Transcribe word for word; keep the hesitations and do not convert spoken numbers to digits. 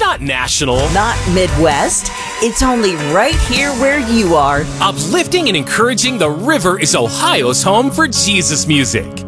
not national. Not Midwest. It's only right here where you are. Uplifting and encouraging, the river is Ohio's home for Jesus music.